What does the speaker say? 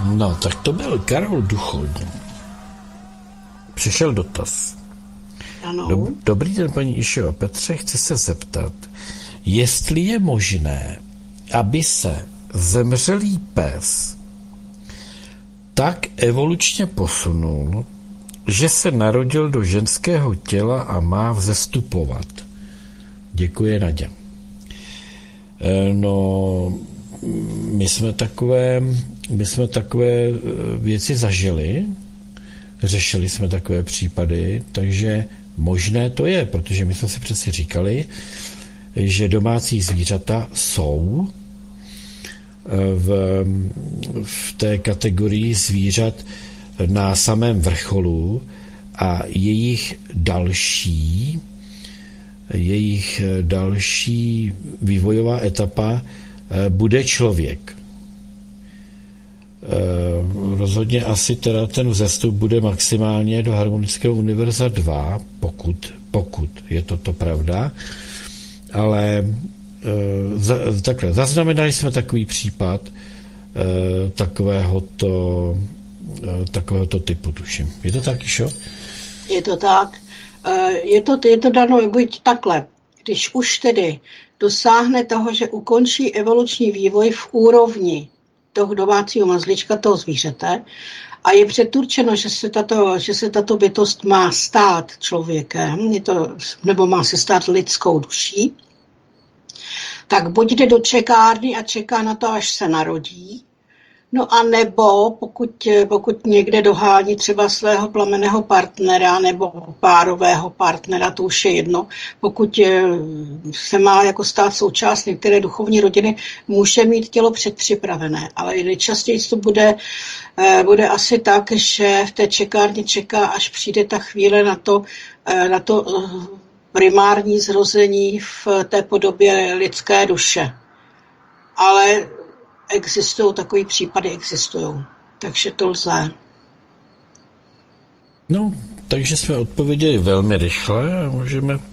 No, tak to byl Karol Duchoň. Přišel dotaz. Ano. Dobrý den, paní Išo. Petře, chci se zeptat, jestli je možné, aby se zemřelý pes tak evolučně posunul, že se narodil do ženského těla a má vzestupovat. Děkuji, Nadě. No, my jsme takové věci zažili, řešili jsme takové případy, takže možné to je, protože my jsme si přeci říkali, že domácí zvířata jsou v té kategorii zvířat na samém vrcholu a jejich další vývojová etapa bude člověk. Rozhodně asi teda ten vzestup bude maximálně do harmonického univerza 2, pokud je to pravda, ale takhle, zaznamenali jsme takový případ takovéhoto typu, tuším. Je to tak, Išo? Je to tak. Je to dano buď takhle. Když už tedy dosáhne toho, že ukončí evoluční vývoj v úrovni toho domácího mazlíčka, toho zvířete, a je předurčeno, že se tato bytost má stát člověkem, nebo má se stát lidskou duší, tak buď jde do čekárny a čeká na to, až se narodí, no a nebo pokud někde dohání třeba svého plamenného partnera nebo párového partnera, to už je jedno, pokud se má jako stát součást některé duchovní rodiny, může mít tělo předpřipravené, ale nejčastěji to bude asi tak, že v té čekárně čeká, až přijde ta chvíle na to primární zrození v té podobě lidské duše. Ale takové případy existují, takže to lze. No, takže jsme odpověděli velmi rychle a můžeme